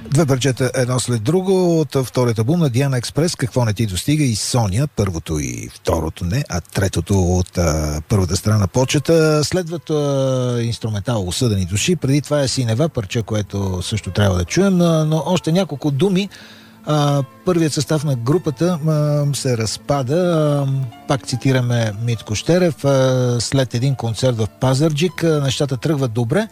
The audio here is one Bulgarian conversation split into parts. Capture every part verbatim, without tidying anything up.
Две парчета едно след друго от вторият албум на Диана Експрес, Какво не ти достига, и Соня, първото и второто не, а третото от а, първата страна на почета. Следват а, инструментал Осъдени души, преди това е Синева, парче, което също трябва да чуем, но, но още няколко думи. А, първият състав на групата а, се разпада. А, пак цитираме Митко Щерев. А, след един концерт в Пазарджик а, нещата тръгват добре,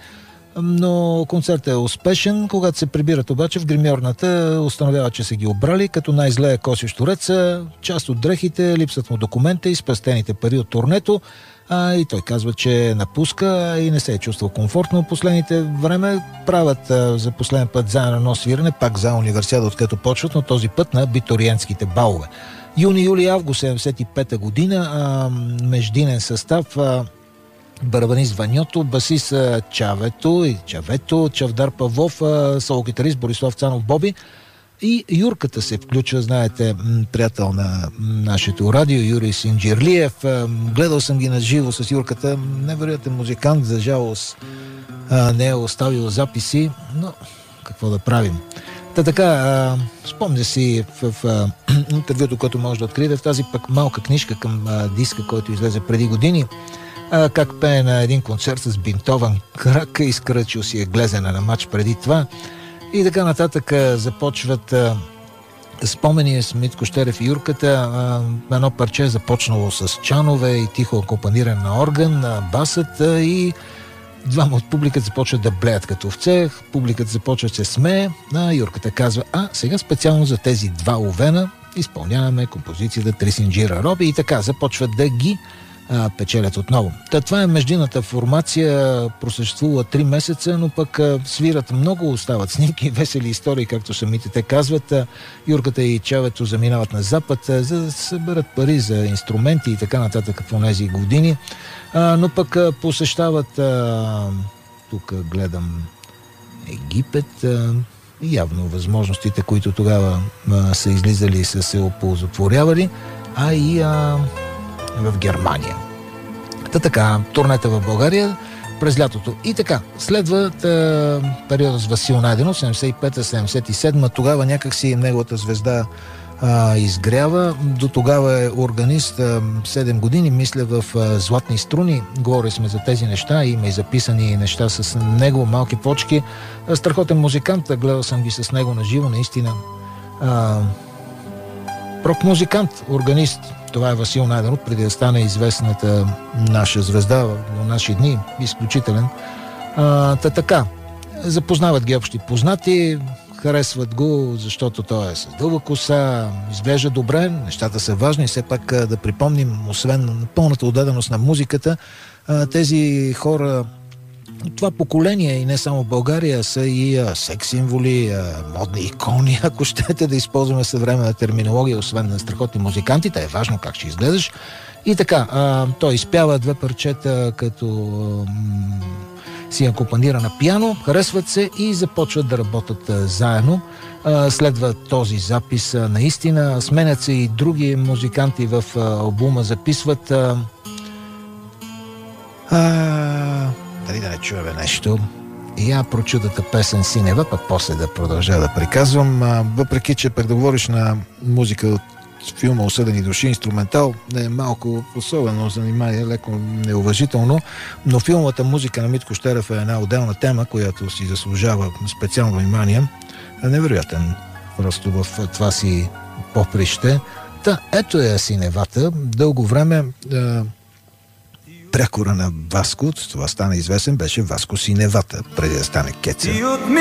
но концертът е успешен. Когато се прибират обаче в гримьорната, установява, че са ги обрали, като най-зле е Коси Штореца, част от дрехите, липсват му документа и спестените пари от турнето. А, и той казва, че напуска и не се е чувствал комфортно. Последните време правят а, за последен път заедно едно свирене, пак за универсиада, откъдето почват, но този път на абитуриентските балове. Юни, юли, август седемдесет и пета година, а, междинен състав, а, барабанист Ваньото, басист Чавето и Чавето, Чавдар Павлов, соло-гитарист Борислав Цанов Боби и Юрката се включва, знаете, приятел на нашето радио, Юрий Синджирлиев. Гледал съм ги на живо с Юрката, невероятен музикант, за жалост не е оставил записи, но какво да правим. Та така, спомня си в, в интервюто, което може да откриете, в тази пък малка книжка към диска, който излезе преди години, А, как пее на един концерт с бинтован крак, изкръчил си е глезена на матч преди това и така нататък. Започват а, спомени с Митко Щерев и Юрката. А, едно парче е започнало с чанове и тихо акомпаниране на орган, на басът, а, и двама от публиката започват да блеят като овце, публиката започва да се смее, а Юрката казва: а сега специално за тези два овена изпълняваме композицията Трисинджира Роби, и така започват да ги А, печелят отново. Та, това е междинната формация, просъществува три месеца, но пък а, свират много, остават снимки, весели истории, както самите те казват. А, Юрката и Чавето заминават на Запад, а, за да съберат пари за инструменти и така нататък в тези години. А, но пък а, посещават, а, тук гледам Египет, а, явно възможностите, които тогава а, са излизали, са се оползотворявали, а и а, в Германия. Та така, турнета в България през лятото. И така, следват е, периода с Васил Найденов, седемдесет и пета седемдесет и седма. Тогава някакси неговата звезда е, изгрява. До тогава е органист, е, седем години, мисля, в е, Златни струни. Говорили сме за тези неща, има и записани неща с него, малки почки. Е, страхотен музикант, гледал съм ги с него на живо, наистина. Е, рок-музикант, органист. Това е Васил Найденов, преди да стане известната наша звезда в наши дни, изключителен. А, та така, запознават ги общи познати, харесват го, защото той е с дълга коса, изглежда добре, нещата са важни. Все пак да припомним, освен пълната отдаденост на музиката, тези хора, това поколение, и не само в България, са и секс символи, модни икони, ако щете да използваме съвременна терминология, освен на страхотни музикантите, е важно как ще изглеждаш. И така, а, той изпява две парчета, като м- си акомпанира на пиано, харесват се и започват да работят а, заедно. А, следва този запис, а, наистина, сменят се и други музиканти в а, албума, записват а, а, дали да не чуваме нещо. И я прочудата песен Синева, пък после да продължа да приказвам. А, въпреки, че пък да говориш на музика от филма Осъдени души, инструментал, е малко особено занимание, леко неуважително, но филмата музика на Митко Щерев е една отделна тема, която си заслужава специално внимание. Невероятен просто в това си поприще. Та, ето е Синевата. Дълго време е, прякора на Васко, това стана известен, беше Васко Синевата, преди да стане Кецер.